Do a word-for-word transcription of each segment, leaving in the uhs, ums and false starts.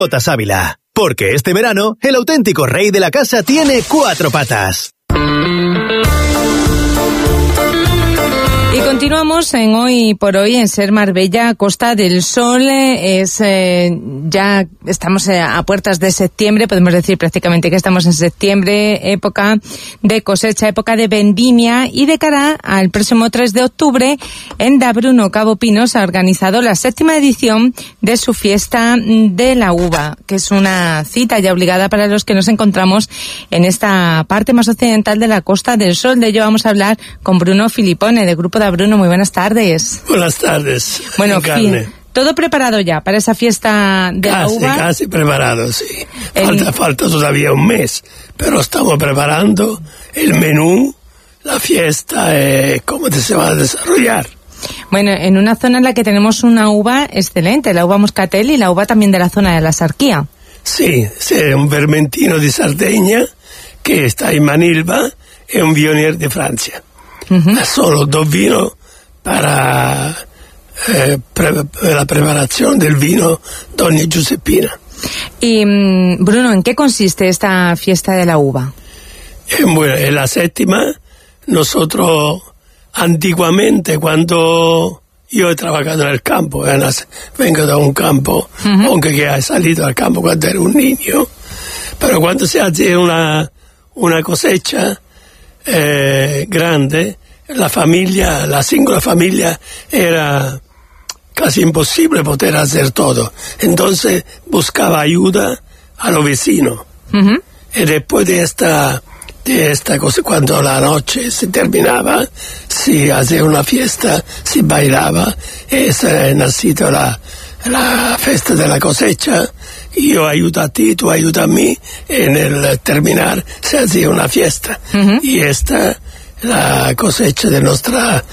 Botas Ávila, porque este verano el auténtico rey de la casa tiene cuatro patas. Y continuamos en Hoy por Hoy en Ser Marbella, Costa del Sol. Es eh, ya estamos eh, a puertas de septiembre, podemos decir prácticamente que estamos en septiembre, época de cosecha, época de vendimia, y de cara al próximo tres de octubre en Da Bruno, Cabo Pino, se ha organizado la séptima edición de su fiesta de la uva, que es una cita ya obligada para los que nos encontramos en esta parte más occidental de la Costa del Sol. De ello vamos a hablar con Bruno Filippone, de Grupo Da Bruno. Muy buenas tardes. Buenas tardes. Bueno, fin, todo preparado ya para esa fiesta de casi, la uva. Casi preparado, sí. El... Falta, falta todavía un mes, pero estamos preparando el menú, la fiesta, eh, cómo se va a desarrollar. Bueno, en una zona en la que tenemos una uva excelente, la uva Moscatel, y la uva también de la zona de la Sarquía. Sí, sí, un vermentino de Sardegna que está en Manilva y un Viognier de Francia. Uh-huh. Solo dos vinos para eh, pre- la preparación del vino Doña Giuseppina. Y Bruno, ¿en qué consiste esta fiesta de la uva? Eh, bueno, en la séptima, nosotros antiguamente, cuando yo he trabajado en el campo, eh, vengo de un campo, uh-huh. aunque que he salido al campo cuando era un niño, pero cuando se hace una, una cosecha eh, grande, la familia, la singola familia era casi imposible poder hacer todo. Entonces buscaba ayuda a los vecinos. Uh-huh. Y después de esta, de esta cosa, cuando la noche se terminaba, se hacía una fiesta, se bailaba, y se ha nacido la, la fiesta de la cosecha. Yo ayudo a ti, tú ayudas a mí, y en el terminar se hacía una fiesta. Uh-huh. Y esta la cosecha de nuestra,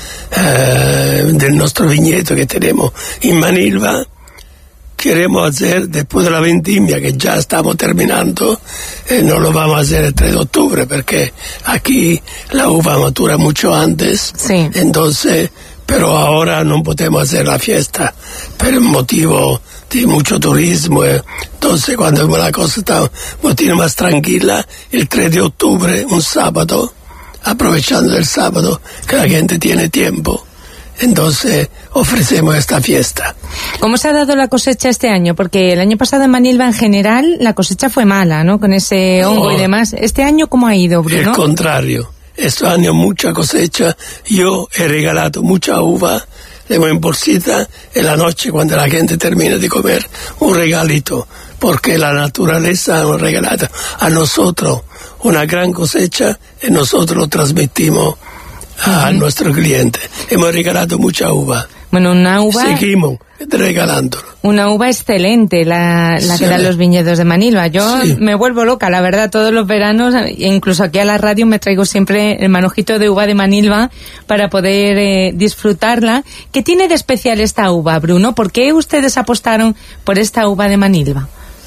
eh, del nuestro viñedo que tenemos en Manilva, queremos hacer después de la vendimia, que ya estamos terminando, eh, no lo vamos a hacer el tres de octubre, porque aquí la uva matura mucho antes, sí. Entonces, pero ahora no podemos hacer la fiesta por el motivo de mucho turismo, eh. Entonces cuando la cosa está un poquito más tranquila, el tres de octubre, un sábado, aprovechando el sábado que la gente tiene tiempo, entonces ofrecemos esta fiesta. ¿Cómo se ha dado la cosecha este año? Porque el año pasado en Manilva en general la cosecha fue mala, ¿no? Con ese hongo no, y demás. ¿Este año cómo ha ido, Bruno? El contrario. Este año mucha cosecha. Yo he regalado mucha uva de buen porcita en la noche cuando la gente termina de comer un regalito, porque la naturaleza nos ha regalado a nosotros una gran cosecha y nosotros lo transmitimos a uh-huh. nuestros clientes. Hemos regalado mucha uva. Bueno, una uva... Seguimos regalándolo. Una uva excelente, la, la sí. que dan los viñedos de Manilva. Yo sí. me vuelvo loca, la verdad, todos los veranos, incluso aquí a la radio me traigo siempre el manojito de uva de Manilva para poder eh, disfrutarla. ¿Qué tiene de especial esta uva, Bruno? ¿Por qué ustedes apostaron por esta uva de Manilva?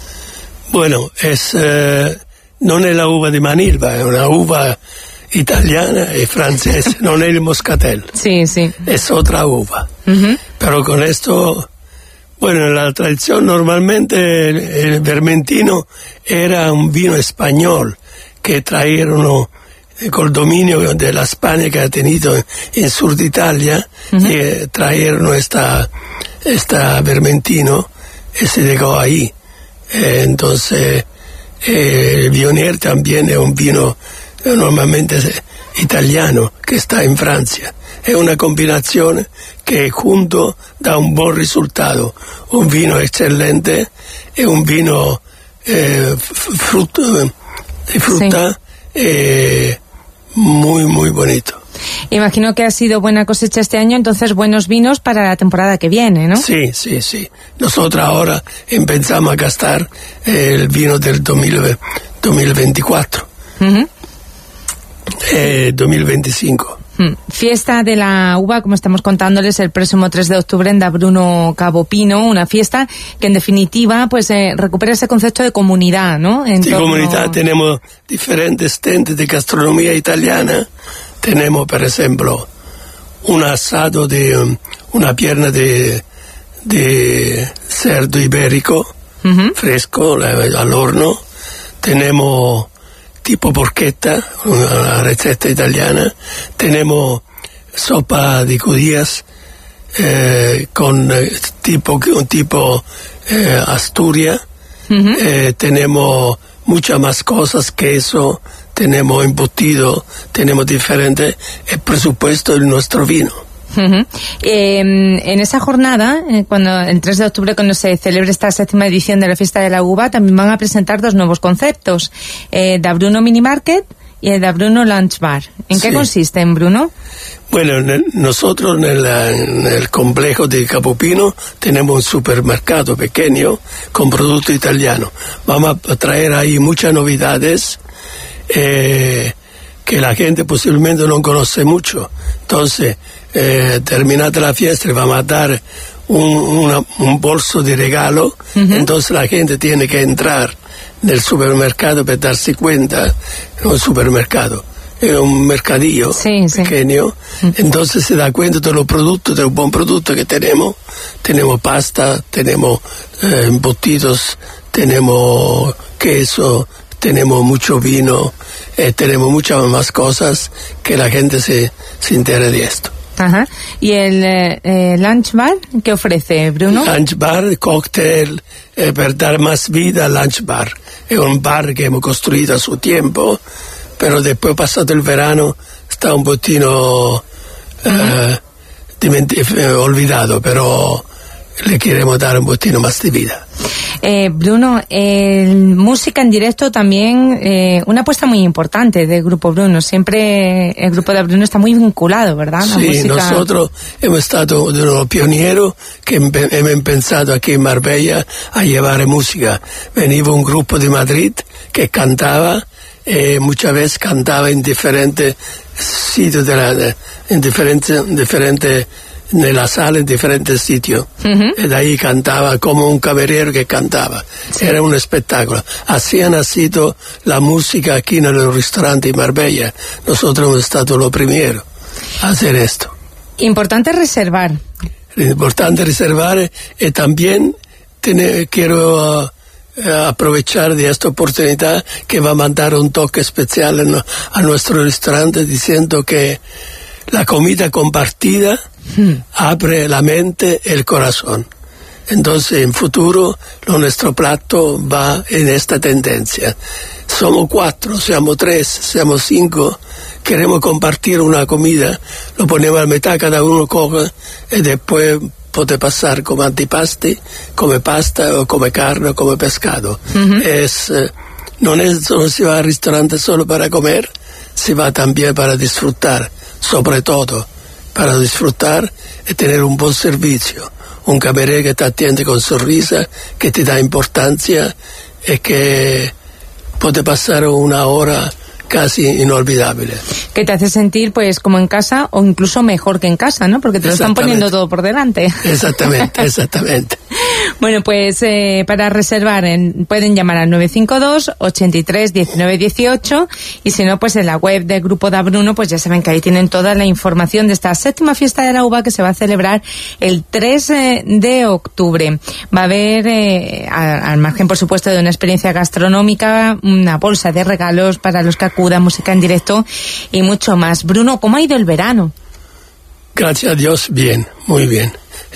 Bueno, es... Eh, no es la uva de Manilva, es una uva italiana y francesa, no es el Moscatel. Sí, sí. Es otra uva. Uh-huh. Pero con esto, bueno, en la tradición normalmente el, el vermentino era un vino español que trajeron col dominio de la España que ha tenido en, en sur de Italia, uh-huh. y trajeron esta, esta vermentino y se dejó ahí. Eh, entonces, eh, el Viognier también es un vino eh, normalmente italiano que está en Francia. È una combinazione che junto da un buon risultato, un vino eccellente e un vino eh, frutto, de fruta sí. eh, muy, muy bonito. Imagino que ha sido buena cosecha este año, entonces buenos vinos para la temporada que viene, ¿no? Sí, sí, sí. Nosotros ahora empezamos a gastar el vino del dos mil veinticuatro, uh-huh. eh, dos mil veinticinco. Fiesta de la uva, como estamos contándoles, el próximo tres de octubre en Da Bruno, Cabo Pino, una fiesta que en definitiva pues eh, recupera ese concepto de comunidad, ¿no? En de torno... comunidad tenemos diferentes stands de gastronomía italiana. Tenemos, por ejemplo, un asado de um, una pierna de, de cerdo ibérico uh-huh. fresco, al horno. Tenemos tipo porchetta, una receta italiana. Tenemos sopa de judías eh, con eh, tipo, un tipo eh, Asturias. Uh-huh. Eh, tenemos muchas más cosas, queso, tenemos embutido, tenemos diferente, el presupuesto de nuestro vino. Uh-huh. Eh, en esa jornada, eh, cuando el tres de octubre, cuando se celebre esta séptima edición de la Fiesta de la Uva, también van a presentar dos nuevos conceptos, eh, Da Bruno Mini Market y el Da Bruno Lunch Bar. ¿En sí. qué consisten, Bruno? Bueno, nosotros en el, en el complejo de Capopino tenemos un supermercado pequeño con producto italiano. Vamos a traer ahí muchas novedades eh, que la gente posiblemente no conoce mucho. Entonces, eh, terminada la fiesta, le vamos a dar un, una, un bolso de regalo. Uh-huh. Entonces la gente tiene que entrar nel supermercado per darsi cuenta, no un supermercado, es un mercadillo sí, pequeño, sí. Entonces se da cuenta de los productos, de los buenos productos que tenemos. Tenemos pasta, tenemos eh, embutidos, tenemos queso, tenemos mucho vino, eh, tenemos muchas más cosas que la gente se, se entere de esto. Ajá. ¿Y el eh, lunch bar qué ofrece, Bruno? Lunch bar, cocktail, eh, per dar más vida al lunch bar. È un bar che hemos construido a su tiempo, pero después, pasado el verano, está un pochino uh-huh. eh, dimenti- eh, olvidado, pero le queremos dar un pochino más de vida. Eh, Bruno, eh, música en directo también, eh, una apuesta muy importante del Grupo Bruno. Siempre el Grupo de Bruno está muy vinculado, ¿verdad? La sí, música... nosotros hemos estado uno de los pioneros que hemos pensado aquí en Marbella a llevar música. Venía un grupo de Madrid que cantaba, eh, muchas veces cantaba en diferentes sitios, de la, en diferentes, diferentes nella sala in differenti siti uh-huh. E da ahí cantava come un camerero che cantava, sí. Era un spettacolo. Así ha nacido la música aquí en el restaurante de Marbella. Nosotros hemos estado lo primero a hacer esto. Importante reservar. Importante reservar y también tener, quiero uh, aprovechar de esta oportunidad que va a mandar un toque especial a, a nuestro restaurante diciendo que la comida compartida hmm. abre la mente y el corazón. Entonces, en futuro, nuestro plato va en esta tendencia. Somos cuatro, somos tres, somos cinco, queremos compartir una comida, lo ponemos a mitad, cada uno coge, y después puede pasar como antipasti, come pasta, o come carne, o come pescado. Uh-huh. Es, eh, no, es, no se va al restaurante solo para comer, se va también para disfrutar. Sobre todo para disfrutar y tener un buen servicio, un camarero que te atiende con sonrisa, que te da importancia y que puede pasar una hora casi inolvidable. Que te hace sentir pues como en casa o incluso mejor que en casa, ¿no? Porque te lo están poniendo todo por delante. Exactamente, exactamente. Bueno, pues eh, para reservar en, pueden llamar al nueve cinco dos, ochenta y tres, diecinueve dieciocho y si no, pues en la web del Grupo Da Bruno, pues ya saben que ahí tienen toda la información de esta séptima fiesta de la uva que se va a celebrar el tres de octubre. Va a haber, eh, a, al margen por supuesto de una experiencia gastronómica, una bolsa de regalos para los que acudan, música en directo y mucho más. Bruno, ¿cómo ha ido el verano? Gracias a Dios, bien, muy bien.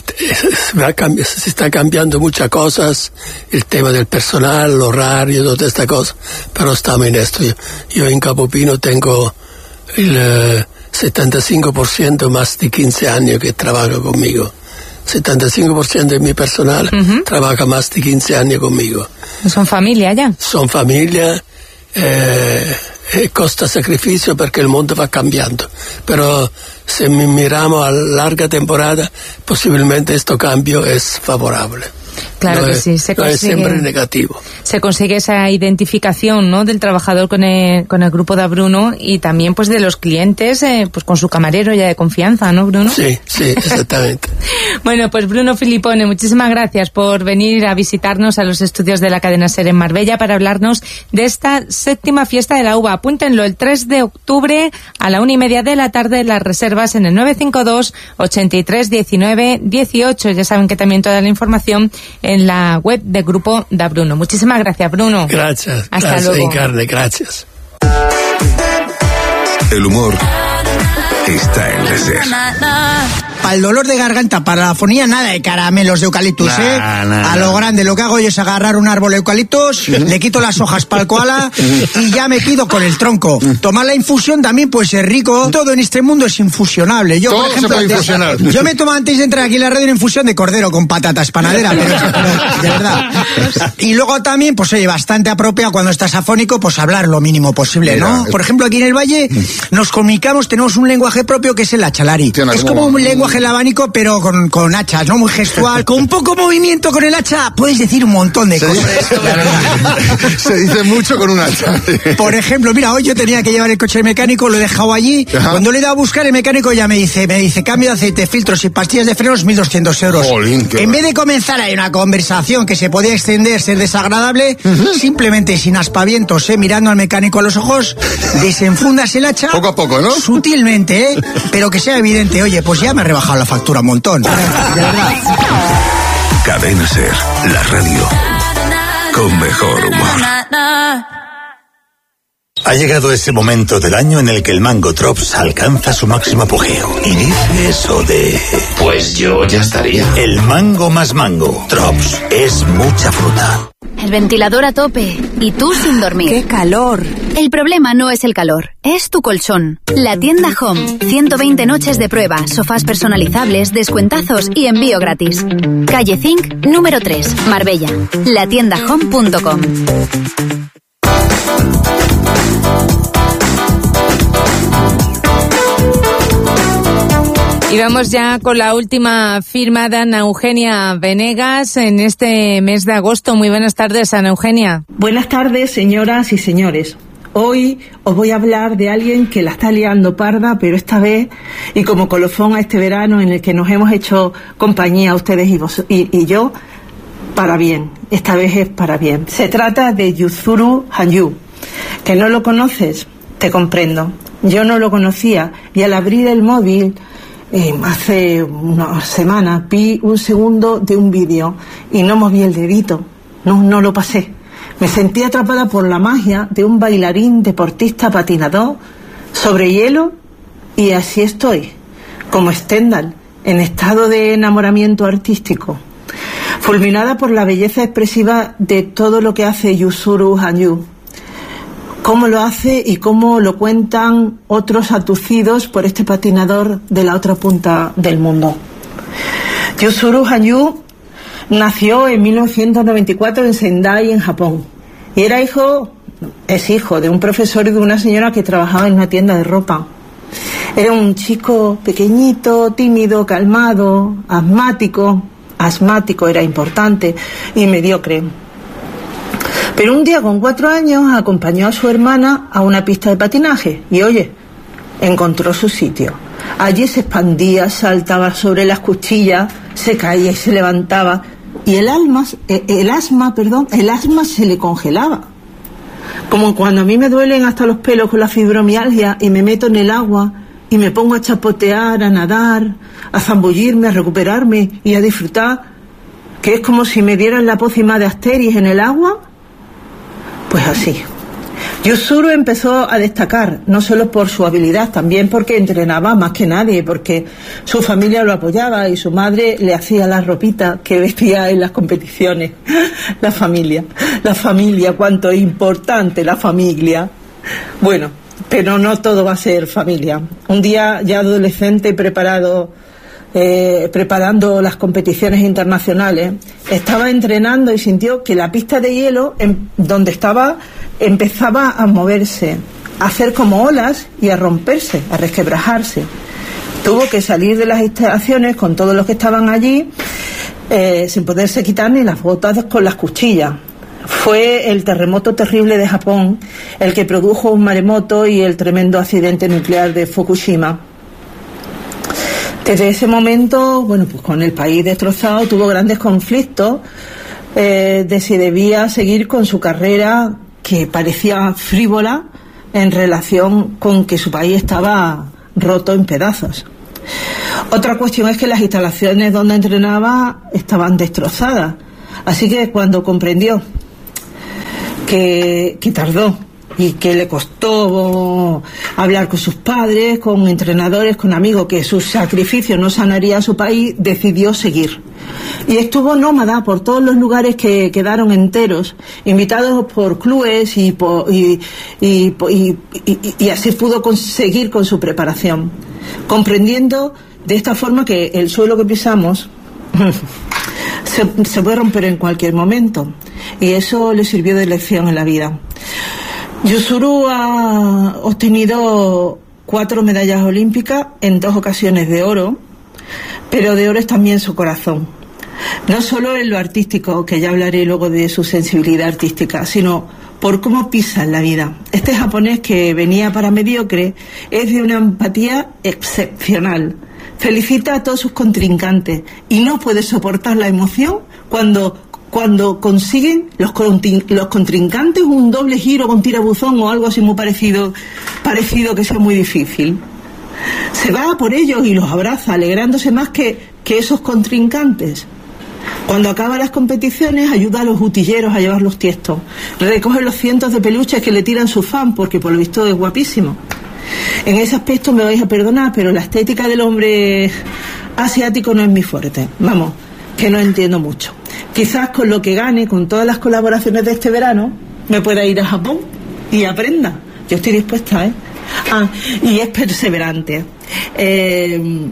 Se está cambiando muchas cosas, el tema del personal, el horario, toda esta cosa, pero estamos en esto. Yo, yo en Capopino tengo el uh, setenta y cinco por ciento más de quince años que trabaja conmigo. setenta y cinco por ciento de mi personal uh-huh. trabaja más de quince años conmigo. ¿Son familia ya? Son familia. Eh, eh, costa sacrificio perché il mondo va cambiando, però se miramos a larga temporada possibilmente questo cambio è favorabile. Claro no que es, sí, se no consigue, es siempre negativo. Se consigue esa identificación, ¿no?, del trabajador con el, con el Grupo Da Bruno y también pues de los clientes, eh, pues con su camarero ya de confianza, ¿no, Bruno? Sí, sí, exactamente. Bueno, pues Bruno Filippone, muchísimas gracias por venir a visitarnos a los estudios de la cadena SER en Marbella para hablarnos de esta séptima fiesta de la uva. Apúntenlo, el tres de octubre a la una y media de la tarde, las reservas en el nueve cinco dos, ochenta y tres, diecinueve dieciocho. Ya saben que también toda la información en la web del Grupo Da Bruno. Muchísimas gracias, Bruno. Gracias. Hasta gracias, luego. Encarne, gracias. El humor está en la SER. Para el dolor de garganta, para la afonía, nada de caramelos de eucaliptus, Nah, ¿eh? nah, a lo grande, lo que hago yo es agarrar un árbol de eucaliptus, le quito las hojas para el koala y ya me quedo con el tronco. Tomar la infusión también puede ser rico. Todo en este mundo es infusionable. Yo, Todo por ejemplo, se puede antes- infusionar. yo me tomo antes de entrar aquí en la radio una infusión de cordero con patatas panadera, pero, pero de verdad. Y luego también, pues oye, bastante apropiado cuando estás afónico, pues hablar lo mínimo posible, Mira, ¿no? es- Por ejemplo, aquí en el Valle nos comunicamos, tenemos un lenguaje propio que es el achalari. Tiene Es como- como un lenguaje el abanico, pero con, con hachas, ¿no? Muy gestual. Con poco movimiento con el hacha puedes decir un montón de Se cosas. dice, la verdad. se dice mucho con un hacha. Por ejemplo, mira, hoy yo tenía que llevar el coche al mecánico, lo he dejado allí. Ajá. Cuando le he dado a buscar, el mecánico ya me dice, me dice, cambio de aceite, filtros y pastillas de frenos, mil doscientos euros. Jolín, qué en va- vez de comenzar ahí una conversación que se podía extender, ser desagradable, simplemente sin aspavientos, ¿eh? Mirando al mecánico a los ojos, desenfundas el hacha. Poco a poco, ¿no? Sutilmente, ¿eh? Pero que sea evidente, oye, pues ya me he rebajado la factura un montón. De verdad. Cadena SER, la radio con mejor humor. Ha llegado ese momento del año en el que el Mango Drops alcanza su máximo apogeo. Y dice eso de... Pues yo ya estaría. El mango más mango. Drops es mucha fruta. El ventilador a tope y tú sin dormir. ¡Qué calor! El problema no es el calor, es tu colchón. La tienda Home. ciento veinte noches de prueba, sofás personalizables, descuentazos y envío gratis. Calle Zinc, número tres, Marbella. la tienda home punto com. Y vamos ya con la última firma de Ana Eugenia Venegas en este mes de agosto. Muy buenas tardes, Ana Eugenia. Buenas tardes, señoras y señores. Hoy os voy a hablar de alguien que la está liando parda, pero esta vez, y como colofón a este verano en el que nos hemos hecho compañía ustedes y, vos, y, y yo, para bien. Esta vez es para bien. Se trata de Yuzuru Hanyu. ¿Que no lo conoces? Te comprendo. Yo no lo conocía y al abrir el móvil... Eh, hace unas semanas vi un segundo de un vídeo y no moví el dedito, no, no lo pasé. Me sentí atrapada por la magia de un bailarín, deportista, patinador sobre hielo y así estoy, como Stendhal, en estado de enamoramiento artístico, fulminada por la belleza expresiva de todo lo que hace Yuzuru Hanyu. Cómo lo hace y cómo lo cuentan otros atucidos por este patinador de la otra punta del mundo. Yuzuru Hanyu nació en mil novecientos noventa y cuatro en Sendai, en Japón, y era hijo, es hijo de un profesor y de una señora que trabajaba en una tienda de ropa. Era un chico pequeñito, tímido, calmado, asmático, asmático era importante, y mediocre. Pero un día con cuatro años acompañó a su hermana a una pista de patinaje y oye, encontró su sitio. Allí se expandía, saltaba sobre las cuchillas, se caía y se levantaba y el alma, el asma, perdón, el asma se le congelaba. Como cuando a mí me duelen hasta los pelos con la fibromialgia y me meto en el agua y me pongo a chapotear, a nadar, a zambullirme, a recuperarme y a disfrutar, que es como si me dieran la pócima de Asteris en el agua. Pues así. Yuzuru empezó a destacar, no solo por su habilidad, también porque entrenaba más que nadie, porque su familia lo apoyaba y su madre le hacía la ropita que vestía en las competiciones. La familia, la familia, cuánto es importante la familia. Bueno, pero no todo va a ser familia. Un día ya adolescente preparado, eh, preparando las competiciones internacionales, estaba entrenando y sintió que la pista de hielo en, donde estaba empezaba a moverse, a hacer como olas y a romperse, a resquebrajarse. Tuvo que salir de las instalaciones con todos los que estaban allí eh, sin poderse quitar ni las botas con las cuchillas. Fue el terremoto terrible de Japón el que produjo un maremoto y el tremendo accidente nuclear de Fukushima. Desde ese momento, bueno, pues con el país destrozado, tuvo grandes conflictos eh, de si debía seguir con su carrera, que parecía frívola en relación con que su país estaba roto en pedazos. Otra cuestión es que las instalaciones donde entrenaba estaban destrozadas. Así que cuando comprendió que, que tardó y que le costó hablar con sus padres, con entrenadores, con amigos, que su sacrificio no sanaría a su país, decidió seguir. Y estuvo nómada por todos los lugares que quedaron enteros, invitados por clubes y, por, y, y, y, y, y así pudo conseguir con su preparación, comprendiendo de esta forma que el suelo que pisamos se, se puede romper en cualquier momento, y eso le sirvió de lección en la vida. Yuzuru ha obtenido cuatro medallas olímpicas, en dos ocasiones de oro, pero de oro es también su corazón. No solo en lo artístico, que ya hablaré luego de su sensibilidad artística, sino por cómo pisa en la vida. Este japonés, que venía para mediocre, es de una empatía excepcional. Felicita a todos sus contrincantes y no puede soportar la emoción cuando... cuando consiguen los, los contrincantes un doble giro con tirabuzón o algo así muy parecido, parecido que sea muy difícil. Se va por ellos y los abraza, alegrándose más que, que esos contrincantes. Cuando acaba las competiciones, ayuda a los utilleros a llevar los tiestos. Recoge los cientos de peluches que le tiran su fan, porque por lo visto es guapísimo. En ese aspecto me vais a perdonar, pero la estética del hombre asiático no es mi fuerte. Vamos, que no entiendo mucho. Quizás con lo que gane, con todas las colaboraciones de este verano, me pueda ir a Japón y aprenda. Yo estoy dispuesta, ¿eh? Ah, y es perseverante. Eh,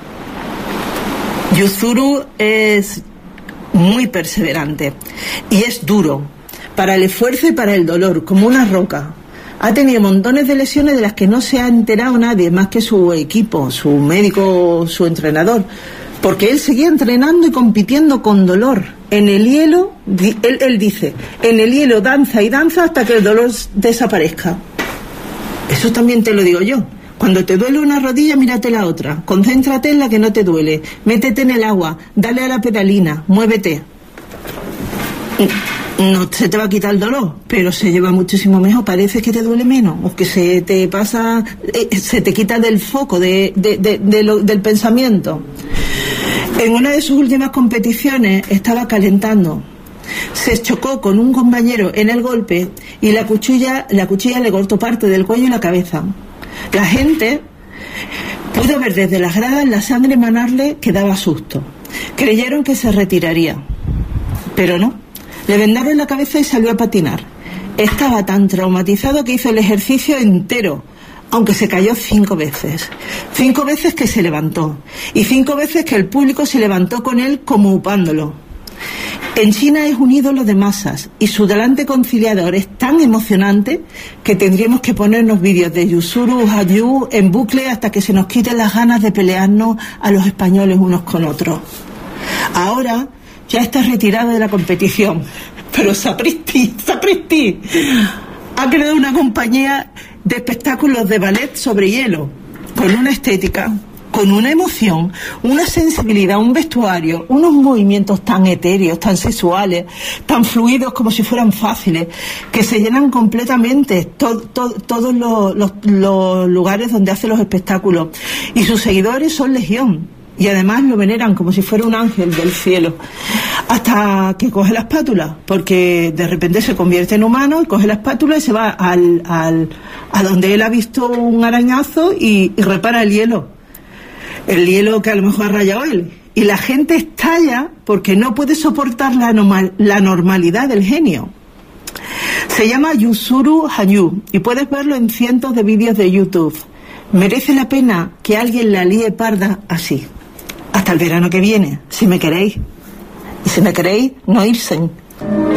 Yuzuru es muy perseverante y es duro para el esfuerzo y para el dolor, como una roca. Ha tenido montones de lesiones de las que no se ha enterado nadie, más que su equipo, su médico, su entrenador, porque él seguía entrenando y compitiendo con dolor. En el hielo, él, él dice, en el hielo danza y danza hasta que el dolor desaparezca. Eso también te lo digo yo. Cuando te duele una rodilla, mírate la otra. Concéntrate en la que no te duele. Métete en el agua, dale a la pedalina, muévete. No se te va a quitar el dolor, pero se lleva muchísimo mejor. Parece que te duele menos, o que se te pasa, eh, se te quita del foco, de, de, de, de lo, del pensamiento. En una de sus últimas competiciones estaba calentando. Se chocó con un compañero en el golpe y la cuchilla, la cuchilla le cortó parte del cuello y la cabeza. La gente pudo ver desde las gradas la sangre emanarle, que daba susto. Creyeron que se retiraría, pero no. Le vendaron la cabeza y salió a patinar. Estaba tan traumatizado que hizo el ejercicio entero, aunque se cayó cinco veces. Cinco veces que se levantó. Y cinco veces que el público se levantó con él como upándolo. En China es un ídolo de masas y su talante conciliador es tan emocionante que tendríamos que ponernos vídeos de Yuzuru Hanyu en bucle hasta que se nos quiten las ganas de pelearnos a los españoles unos con otros. Ahora ya está retirado de la competición, pero Sapristi, Sapristi ha creado una compañía de espectáculos de ballet sobre hielo, con una estética, con una emoción, una sensibilidad, un vestuario, unos movimientos tan etéreos, tan sexuales, tan fluidos como si fueran fáciles, que se llenan completamente to, to, todos los, los, los lugares donde hace los espectáculos. Y sus seguidores son legión. Y además lo veneran como si fuera un ángel del cielo, hasta que coge la espátula, porque de repente se convierte en humano y coge la espátula y se va al, al, a donde él ha visto un arañazo y, y repara el hielo, el hielo que a lo mejor ha rayado él. Y la gente estalla porque no puede soportar la, normal, la normalidad del genio. Se llama Yuzuru Hanyu y puedes verlo en cientos de vídeos de YouTube. Merece la pena que alguien la líe parda así. Hasta el verano que viene, si me queréis. Y si me queréis, no irse.